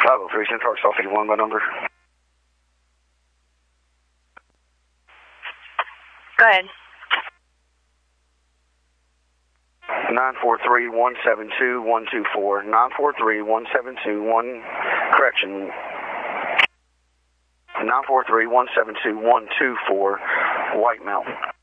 503 Central Arkansas 51 by number. Go ahead. 943-172-124. 943-172-1, correction. 943-172-124, White Mountain.